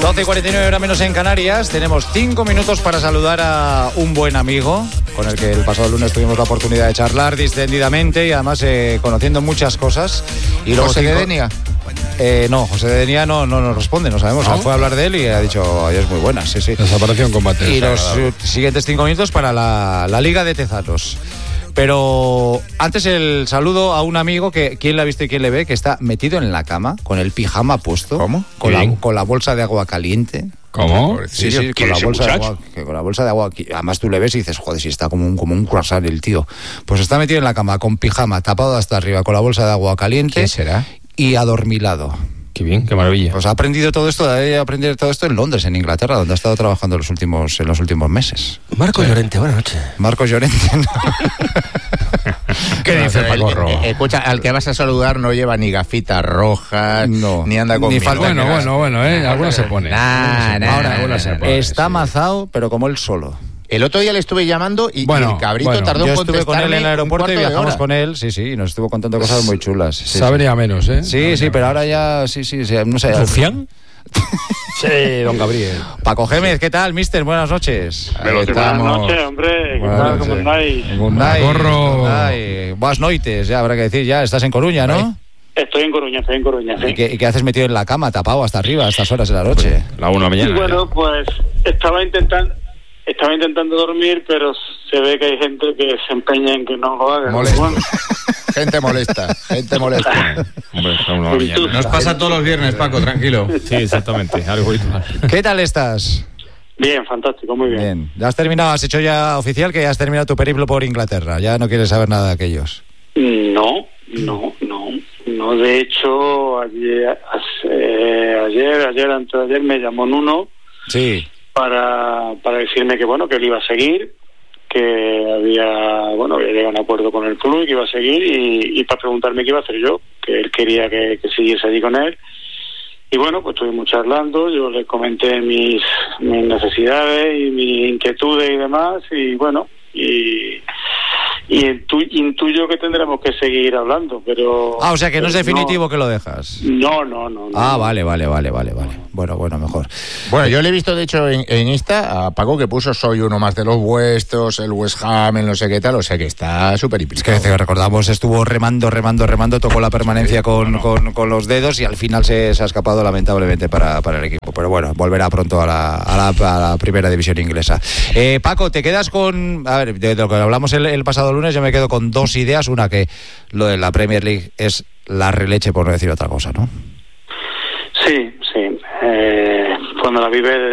12:49 horas menos en Canarias. Tenemos 5 minutos para saludar a un buen amigo con el que el pasado lunes tuvimos la oportunidad de charlar distendidamente y además conociendo muchas cosas. Y luego ¿José de Denia? No, José de Denia no nos responde, no sabemos. ¿No? Fue a hablar de él y ha dicho, es muy buena, sí. Desapareció en combate. Y los siguientes 5 minutos para la Liga de Tezanos. Pero antes el saludo a un amigo que, ¿quién la ha visto y quién le ve? Que está metido en la cama, con el pijama puesto. ¿Cómo? Con la bolsa de agua caliente. ¿Cómo? Sí, con la bolsa de agua. Con la bolsa de agua. Además tú le ves y dices, joder, si está como un croissant el tío. Pues está metido en la cama, con pijama, tapado hasta arriba, con la bolsa de agua caliente. ¿Quién será? Y adormilado. Qué bien, qué maravilla. Pues ha aprendido todo esto en Londres, en Inglaterra, donde ha estado trabajando en los últimos meses. Marcos Llorente, buenas noches. Marcos Llorente. ¿Qué dice Pacorro? Escucha, al que vas a saludar no lleva ni gafitas rojas, ni anda con... Ni falta bueno, algunas se pone. Algunas se pone. Está amazado, pero como él solo. El otro día le estuve llamando y el cabrito tardó en contestarme. Yo estuve con él en el aeropuerto y viajamos con él, sí, y nos estuvo contando cosas muy chulas. Sabría menos, ¿eh? Sí, pero ahora ya, sí, no sé. ¿Rufián? Sí, don Gabriel. Paco Gémez, ¿qué tal, mister? Buenas noches. Buenas noches, hombre. ¿Qué tal? ¿Cómo estáis? Buenas noites, ya habrá que decir, ya estás en Coruña, ¿no? Estoy en Coruña, sí. ¿Y qué haces metido en la cama, tapado hasta arriba a estas horas de la noche? La 1 de la mañana. Y bueno, pues estaba intentando dormir, pero se ve que hay gente que se empeña en que no lo haga. Bueno. Gente molesta. Hombre, Nos pasa todos los viernes, Paco, tranquilo. Sí, exactamente, algo igual. ¿Qué tal estás? Bien, fantástico, muy bien. ¿Ya has terminado? ¿Has hecho ya oficial que ya has terminado tu periplo por Inglaterra? ¿Ya no quieres saber nada de aquellos? No. De hecho, ayer, antes de ayer me llamó Nuno. Sí. Para decirme que él iba a seguir, que había llegado a un acuerdo con el club y que iba a seguir, y para preguntarme qué iba a hacer yo, que él quería que siguiese allí con él. Y pues estuvimos charlando, yo le comenté mis necesidades y mis inquietudes y demás, y intuyo que tendremos que seguir hablando, pero... o sea que no es definitivo que lo dejas. No. Vale. Bueno, mejor. Bueno, yo le he visto, de hecho, en Insta a Paco que puso soy uno más de los vuestros, el West Ham, el no sé qué tal, o sea que está súper implicado. Es que recordamos, estuvo remando, tocó la permanencia con los dedos y al final se ha escapado lamentablemente para el equipo. Pero bueno, volverá pronto a la primera división inglesa. Paco, te quedas con... A ver, de lo que hablamos el pasado lunes, yo me quedo con dos ideas. Una, que lo de la Premier League es la releche, por no decir otra cosa, ¿no? Sí. Cuando la vive